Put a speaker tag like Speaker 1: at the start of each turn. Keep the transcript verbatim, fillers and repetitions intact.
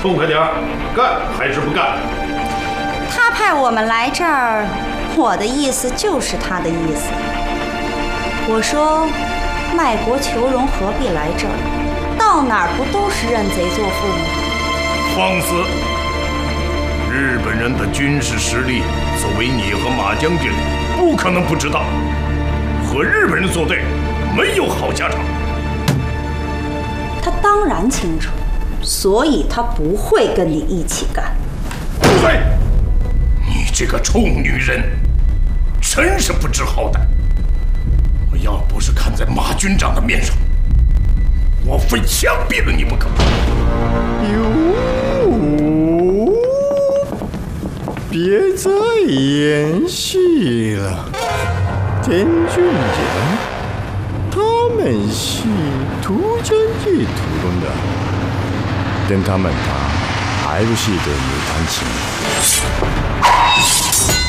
Speaker 1: 痛快点儿，干还是不干？
Speaker 2: 他派我们来这儿，我的意思就是他的意思。我说，卖国求荣何必来这儿？到哪儿不都是认贼作父吗？
Speaker 1: 放肆！日本人的军事实力，作为你和马将军，不可能不知道。和日本人作对，没有好下场。
Speaker 2: 他当然清楚，所以他不会跟你一起干。
Speaker 1: 闭嘴！你这个臭女人，真是不知好歹！我要不是看在马军长的面上，我非枪毙了你不可！
Speaker 3: 哟，别再演戏了，田军长，他们是涂真义屠龙的，等他们打，还不是对你弹琴？